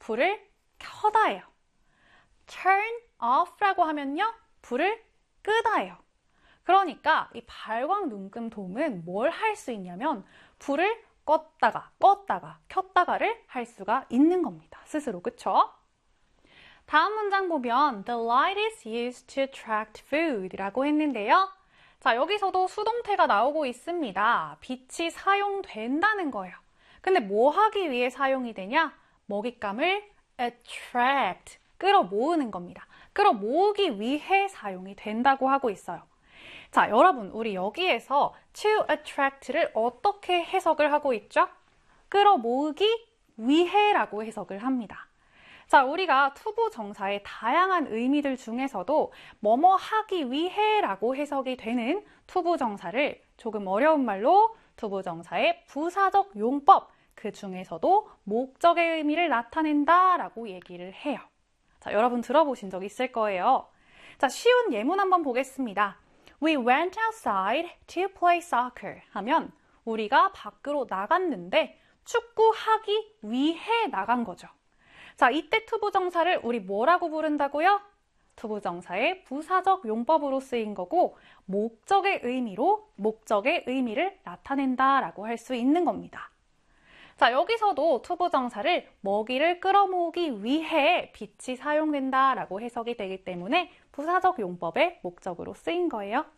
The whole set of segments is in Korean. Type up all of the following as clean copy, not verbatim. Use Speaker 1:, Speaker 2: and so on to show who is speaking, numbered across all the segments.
Speaker 1: 불을 켜다예요. turn off라고 하면요, 불을 끄다예요. 그러니까 이 발광 눈금 돔은 뭘 할 수 있냐면 불을 껐다가 켰다가를 할 수가 있는 겁니다. 스스로, 그쵸? 다음 문장 보면 The light is used to attract food 라고 했는데요. 자, 여기서도 수동태가 나오고 있습니다. 빛이 사용된다는 거예요. 근데 뭐 하기 위해 사용이 되냐? 먹잇감을 attract, 끌어모으는 겁니다. 끌어모으기 위해 사용이 된다고 하고 있어요. 자, 여러분, 우리 여기에서 to attract를 어떻게 해석을 하고 있죠? 끌어모으기 위해라고 해석을 합니다. 자, 우리가 투부정사의 다양한 의미들 중에서도 뭐뭐 하기 위해라고 해석이 되는 투부정사를 조금 어려운 말로 투부정사의 부사적 용법, 그 중에서도 목적의 의미를 나타낸다라고 얘기를 해요. 자, 여러분 들어보신 적 있을 거예요. 자, 쉬운 예문 한번 보겠습니다. We went outside to play soccer 하면 우리가 밖으로 나갔는데 축구하기 위해 나간 거죠. 자, 이때 투부정사를 우리 뭐라고 부른다고요? 투부정사의 부사적 용법으로 쓰인 거고 목적의 의미를 나타낸다라고 할 수 있는 겁니다. 자, 여기서도 투부정사를 먹이를 끌어모으기 위해 빛이 사용된다라고 해석이 되기 때문에 부사적 용법의 목적으로 쓰인 거예요.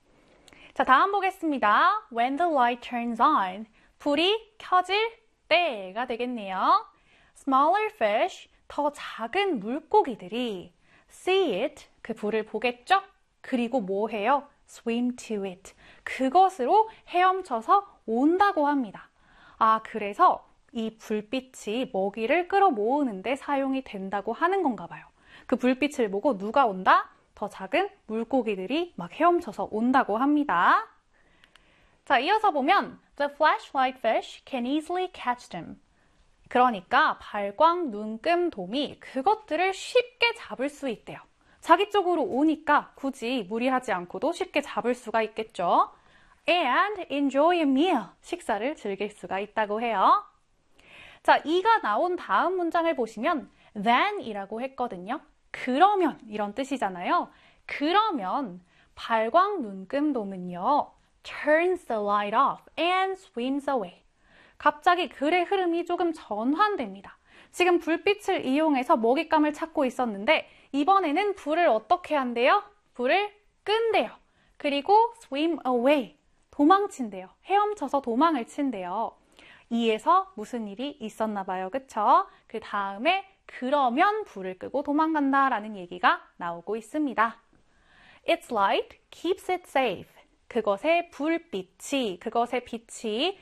Speaker 1: 자, 다음 보겠습니다. When the light turns on, 불이 켜질 때가 되겠네요. Smaller fish, 더 작은 물고기들이 see it, 그 불을 보겠죠? 그리고 뭐 해요? swim to it, 그것으로 헤엄쳐서 온다고 합니다. 아, 그래서 이 불빛이 먹이를 끌어모으는 데 사용이 된다고 하는 건가 봐요. 그 불빛을 보고 누가 온다? 더 작은 물고기들이 막 헤엄쳐서 온다고 합니다. 자, 이어서 보면 The flashlight fish can easily catch them. 그러니까 발광 눈금돔이 그것들을 쉽게 잡을 수 있대요. 자기 쪽으로 오니까 굳이 무리하지 않고도 쉽게 잡을 수가 있겠죠. And enjoy a meal. 식사를 즐길 수가 있다고 해요. 자, 이가 나온 다음 문장을 보시면 then 이라고 했거든요. 그러면 이런 뜻이잖아요. 그러면 발광 눈금돔은요, turns the light off and swims away. 갑자기 글의 흐름이 조금 전환됩니다. 지금 불빛을 이용해서 먹잇감을 찾고 있었는데 이번에는 불을 어떻게 한대요? 불을 끈대요. 그리고 swim away, 도망친대요. 헤엄쳐서 도망을 친대요. 이에서 무슨 일이 있었나 봐요. 그쵸? 그 다음에 그러면 불을 끄고 도망간다라는 얘기가 나오고 있습니다. Its light keeps it safe. 그것의 불빛이, 그것의 빛이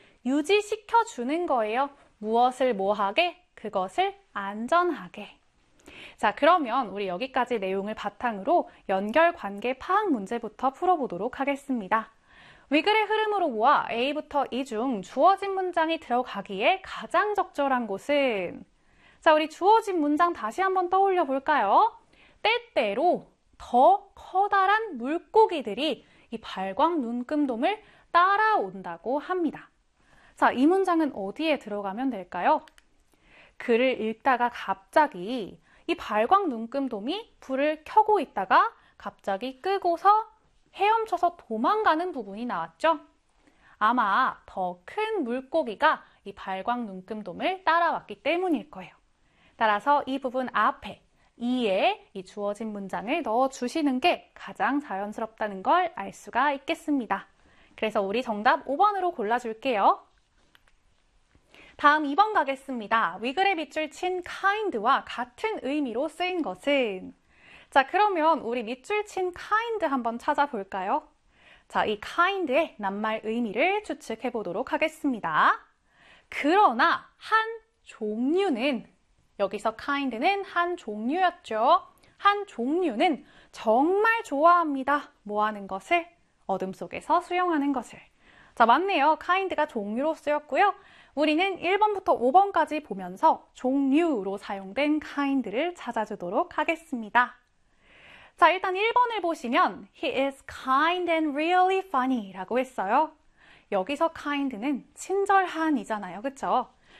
Speaker 1: 유지시켜주는 거예요. 무엇을 뭐하게? 그것을 안전하게. 자, 그러면 우리 여기까지 내용을 바탕으로 연결관계 파악 문제부터 풀어보도록 하겠습니다. 위글의 흐름으로 보아 A부터 E 중 주어진 문장이 들어가기에 가장 적절한 곳은, 자, 우리 주어진 문장 다시 한번 떠올려 볼까요? 때때로 더 커다란 물고기들이 이 발광 눈금돔을 따라온다고 합니다. 자, 이 문장은 어디에 들어가면 될까요? 글을 읽다가 갑자기 이 발광 눈금돔이 불을 켜고 있다가 갑자기 끄고서 헤엄쳐서 도망가는 부분이 나왔죠? 아마 더 큰 물고기가 이 발광 눈금돔을 따라왔기 때문일 거예요. 따라서 이 부분 앞에 이에 이 주어진 문장을 넣어주시는 게 가장 자연스럽다는 걸 알 수가 있겠습니다. 그래서 우리 정답 5번으로 골라줄게요. 다음 2번 가겠습니다. 위글의 밑줄 친 kind와 같은 의미로 쓰인 것은, 자, 그러면 우리 밑줄 친 kind 한번 찾아볼까요? 자, 이 kind의 낱말 의미를 추측해 보도록 하겠습니다. 그러나 한 종류는, 여기서 kind는 한 종류였죠. 한 종류는 정말 좋아합니다. 뭐 하는 것을? 어둠 속에서 수영하는 것을. 자, 맞네요. kind가 종류로 쓰였고요. 우리는 1번부터 5번까지 보면서 종류로 사용된 kind를 찾아주도록 하겠습니다. 자, 일단 1번을 보시면 He is kind and really funny 라고 했어요. 여기서 kind는 친절한이잖아요. 그쵸?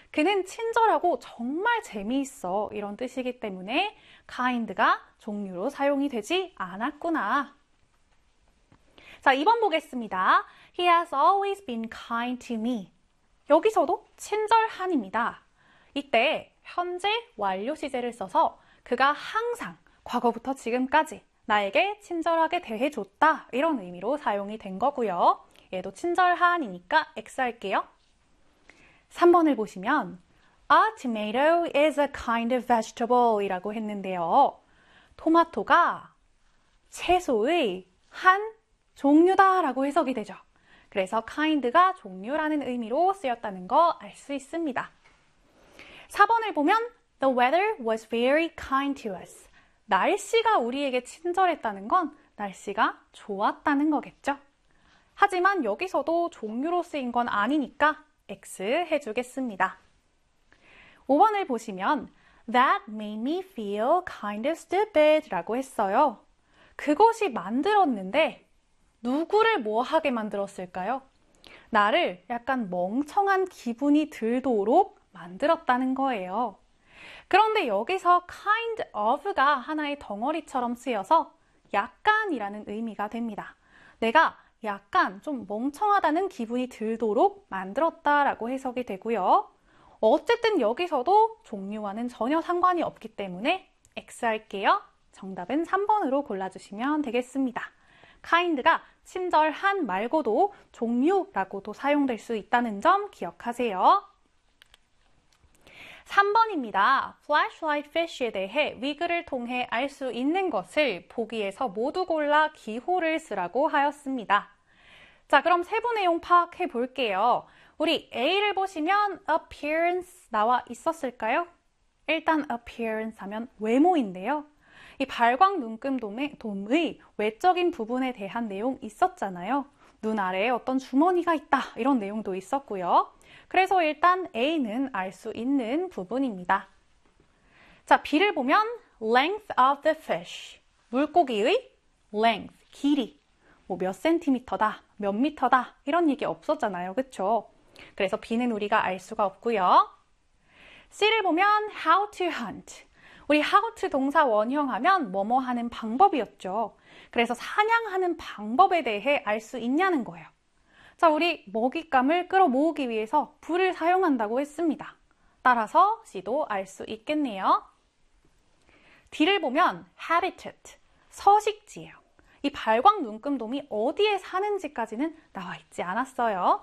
Speaker 1: 그는 친절하고 정말 재미있어. 이런 뜻이기 때문에 kind가 종류로 사용이 되지 않았구나. 자, 2번 보겠습니다. He has always been kind to me. 여기서도 친절한입니다. 이때 현재 완료 시제를 써서 그가 항상 과거부터 지금까지 나에게 친절하게 대해줬다. 이런 의미로 사용이 된 거고요. 얘도 친절한이니까 X 할게요. 3번을 보시면 A tomato is a kind of vegetable 이라고 했는데요. 토마토가 채소의 한 종류다 라고 해석이 되죠. 그래서 kind가 종류라는 의미로 쓰였다는 거 알 수 있습니다. 4번을 보면 The weather was very kind to us. 날씨가 우리에게 친절했다는 건 날씨가 좋았다는 거겠죠. 하지만 여기서도 종류로 쓰인 건 아니니까 X 해주겠습니다. 5번을 보시면 That made me feel kind of stupid 라고 했어요. 그것이 만들었는데 누구를 뭐 하게 만들었을까요? 나를 약간 멍청한 기분이 들도록 만들었다는 거예요. 그런데 여기서 kind of가 하나의 덩어리처럼 쓰여서 약간이라는 의미가 됩니다. 내가 약간 좀 멍청하다는 기분이 들도록 만들었다라고 해석이 되고요. 어쨌든 여기서도 종류와는 전혀 상관이 없기 때문에 X 할게요. 정답은 3번으로 골라주시면 되겠습니다. kind가 친절한 말고도 종류라고도 사용될 수 있다는 점 기억하세요. 3번입니다. flashlight fish에 대해 위글을 통해 알 수 있는 것을 보기에서 모두 골라 기호를 쓰라고 하였습니다. 자, 그럼 세부 내용 파악해 볼게요. 우리 A를 보시면 appearance 나와 있었을까요? 일단 appearance 하면 외모인데요. 이 발광 눈금돔의 외적인 부분에 대한 내용 있었잖아요. 눈 아래에 어떤 주머니가 있다 이런 내용도 있었고요. 그래서 일단 A는 알 수 있는 부분입니다. 자, B를 보면 length of the fish, 물고기의 length, 길이, 뭐 몇 센티미터다, 몇 미터다 이런 얘기 없었잖아요. 그쵸? 그래서 B는 우리가 알 수가 없고요. C를 보면 how to hunt, 우리 how to 동사 원형하면 뭐뭐 하는 방법이었죠. 그래서 사냥하는 방법에 대해 알 수 있냐는 거예요. 자, 우리 먹잇감을 끌어모으기 위해서 불을 사용한다고 했습니다. 따라서 C도 알 수 있겠네요. D를 보면 habitat, 서식지예요. 이 발광 눈금돔이 어디에 사는지까지는 나와 있지 않았어요.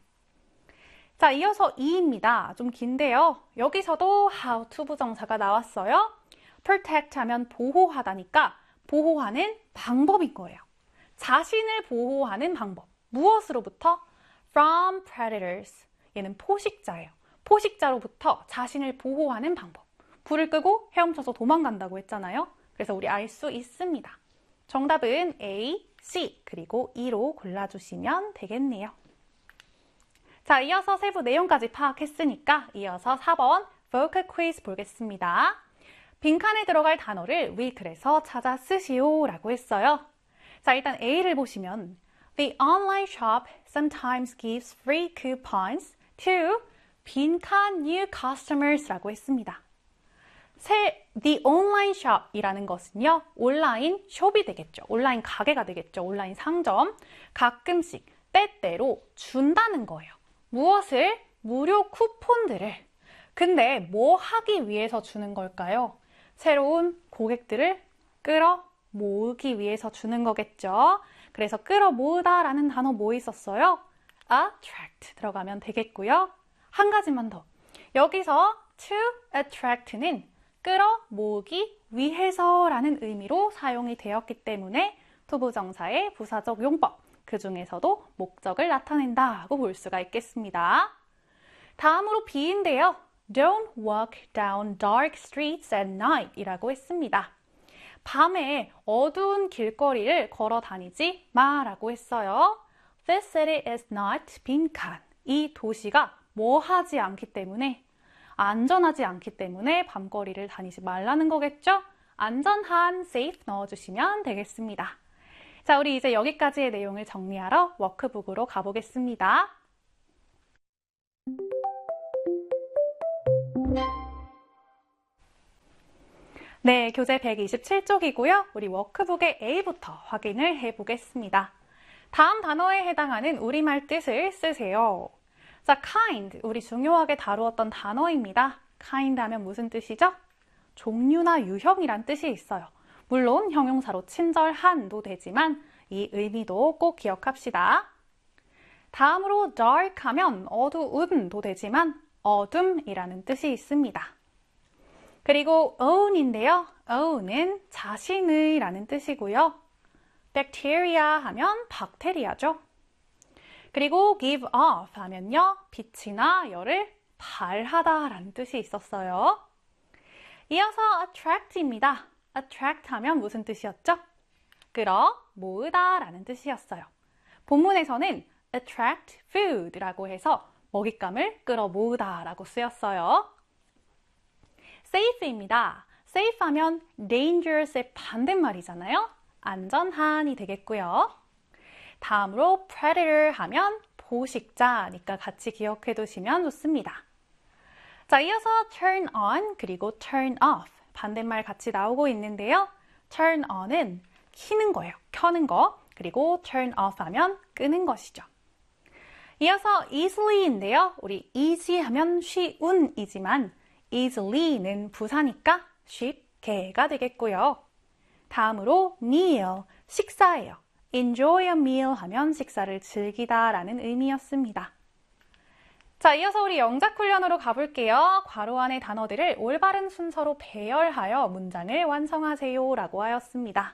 Speaker 1: 자, 이어서 2입니다. 좀 긴데요. 여기서도 how to 부정사가 나왔어요. protect 하면 보호하다니까 보호하는 방법인 거예요. 자신을 보호하는 방법. 무엇으로부터? From predators. 얘는 포식자예요. 포식자로부터 자신을 보호하는 방법. 불을 끄고 헤엄쳐서 도망간다고 했잖아요. 그래서 우리 알 수 있습니다. 정답은 A, C, 그리고 E로 골라주시면 되겠네요. 자, 이어서 세부 내용까지 파악했으니까 이어서 4번 vocal quiz 보겠습니다. 빈칸에 들어갈 단어를 위글에서 찾아 쓰시오 라고 했어요. 자, 일단 A를 보시면 The online shop sometimes gives free coupons to 빈칸 new customers 라고 했습니다. The online shop 이라는 것은요, 온라인 숍이 되겠죠. 온라인 가게가 되겠죠. 온라인 상점. 가끔씩, 때때로 준다는 거예요. 무엇을? 무료 쿠폰들을. 근데 뭐 하기 위해서 주는 걸까요? 새로운 고객들을 끌어모으기 위해서 주는 거겠죠. 그래서 끌어모으다 라는 단어 뭐 있었어요? attract 들어가면 되겠고요. 한 가지만 더. 여기서 to attract는 끌어모으기 위해서 라는 의미로 사용이 되었기 때문에 투부정사의 부사적 용법, 그 중에서도 목적을 나타낸다고 볼 수가 있겠습니다. 다음으로 B인데요. Don't walk down dark streets at night 이라고 했습니다. 밤에 어두운 길거리를 걸어 다니지 마라고 했어요. This city is not 빈칸. 이 도시가 뭐 하지 않기 때문에, 안전하지 않기 때문에 밤거리를 다니지 말라는 거겠죠? 안전한 safe 넣어주시면 되겠습니다. 자, 우리 이제 여기까지의 내용을 정리하러 워크북으로 가보겠습니다. 네, 교재 127쪽이고요. 우리 워크북의 A부터 확인을 해보겠습니다. 다음 단어에 해당하는 우리말 뜻을 쓰세요. 자, kind, 우리 중요하게 다루었던 단어입니다. kind 하면 무슨 뜻이죠? 종류나 유형이란 뜻이 있어요. 물론 형용사로 친절한도 되지만 이 의미도 꼭 기억합시다. 다음으로 dark 하면 어두운도 되지만 어둠이라는 뜻이 있습니다. 그리고 own인데요. own은 자신의 라는 뜻이고요. bacteria 하면 박테리아죠. 그리고 give off 하면요. 빛이나 열을 발하다 라는 뜻이 있었어요. 이어서 attract입니다. attract 하면 무슨 뜻이었죠? 끌어 모으다 라는 뜻이었어요. 본문에서는 attract food라고 해서 먹잇감을 끌어 모으다 라고 쓰였어요. safe입니다. safe 하면 dangerous의 반대말이잖아요. 안전한이 되겠고요. 다음으로 predator 하면 포식자니까 같이 기억해 두시면 좋습니다. 자, 이어서 turn on 그리고 turn off 반대말 같이 나오고 있는데요. turn on은 켜는 거예요. 켜는 거. 그리고 turn off 하면 끄는 것이죠. 이어서 easily인데요. 우리 easy 하면 쉬운이지만 easily는 부사니까 쉽게가 되겠고요. 다음으로 meal, 식사예요. enjoy a meal 하면 식사를 즐기다 라는 의미였습니다. 자, 이어서 우리 영작 훈련으로 가볼게요. 괄호 안의 단어들을 올바른 순서로 배열하여 문장을 완성하세요 라고 하였습니다.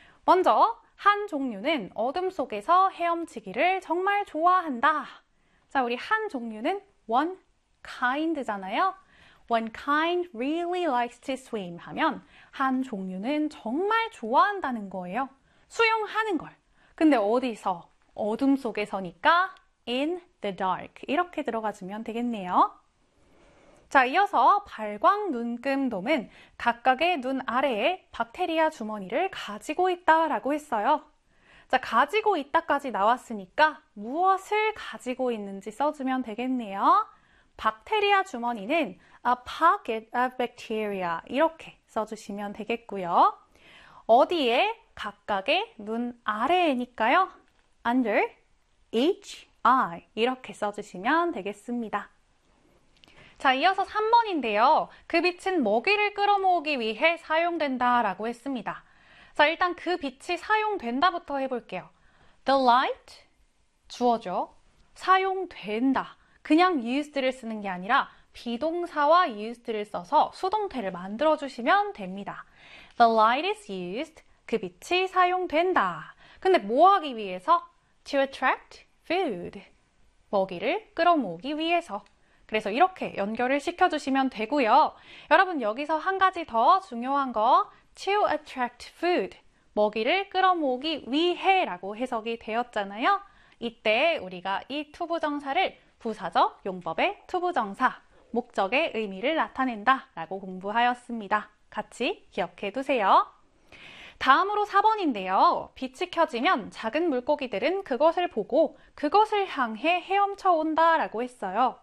Speaker 1: 먼저 한 종류는 어둠 속에서 헤엄치기를 정말 좋아한다. 자, 우리 한 종류는 one kind잖아요. One kind really likes to swim 하면 한 종류는 정말 좋아한다는 거예요. 수영하는 걸. 근데 어디서? 어둠 속에서니까 in the dark 이렇게 들어가주면 되겠네요. 자, 이어서 발광 눈금돔은 각각의 눈 아래에 박테리아 주머니를 가지고 있다라고 했어요. 자, 가지고 있다까지 나왔으니까 무엇을 가지고 있는지 써주면 되겠네요. 박테리아 주머니는 a pocket of bacteria 이렇게 써주시면 되겠고요. 어디에? 각각의 눈 아래니까요. under each eye 이렇게 써주시면 되겠습니다. 자, 이어서 3번인데요. 그 빛은 먹이를 끌어모으기 위해 사용된다라고 했습니다. 자, 일단 그 빛이 사용된다부터 해볼게요. The light, 주어죠. 사용된다. 그냥 used를 쓰는 게 아니라 비동사와 used를 써서 수동태를 만들어주시면 됩니다. The light is used. 그 빛이 사용된다. 근데 뭐 하기 위해서? To attract food. 먹이를 끌어모으기 위해서. 그래서 이렇게 연결을 시켜주시면 되고요. 여러분 여기서 한 가지 더 중요한 거 to attract food. 먹이를 끌어모으기 위해 라고 해석이 되었잖아요. 이때 우리가 이 투부정사를 부사적 용법의 투부정사, 목적의 의미를 나타낸다 라고 공부하였습니다. 같이 기억해 두세요. 다음으로 4번인데요. 빛이 켜지면 작은 물고기들은 그것을 보고 그것을 향해 헤엄쳐 온다 라고 했어요.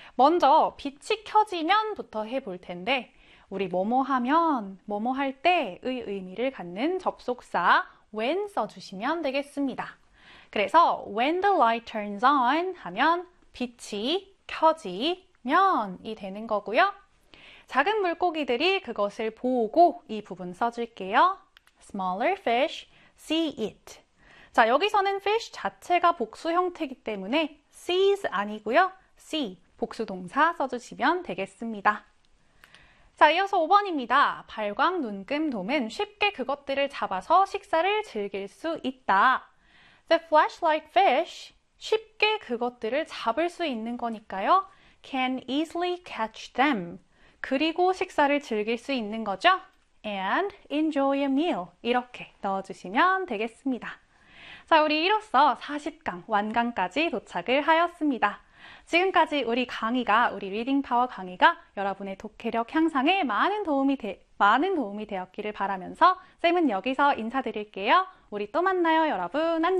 Speaker 1: 먼저 빛이 켜지면부터 해볼 텐데 우리 뭐뭐 하면, 뭐뭐 할 때의 의미를 갖는 접속사 when 써주시면 되겠습니다. 그래서 when the light turns on 하면 빛이 켜지면이 되는 거고요. 작은 물고기들이 그것을 보고 이 부분 써줄게요. Smaller fish see it. 자, 여기서는 fish 자체가 복수 형태이기 때문에 sees 아니고요. see, 복수 동사 써주시면 되겠습니다. 자, 이어서 5번입니다. 발광 눈금돔은 쉽게 그것들을 잡아서 식사를 즐길 수 있다. The flashlight fish, 쉽게 그것들을 잡을 수 있는 거니까요. Can easily catch them. 그리고 식사를 즐길 수 있는 거죠. And enjoy a meal. 이렇게 넣어주시면 되겠습니다. 자, 우리 이로써 40강 완강까지 도착을 하였습니다. 지금까지 우리 리딩 파워 강의가 여러분의 독해력 향상에 많은 도움이 되었기를 바라면서 쌤은 여기서 인사드릴게요. 우리 또 만나요, 여러분. 안녕.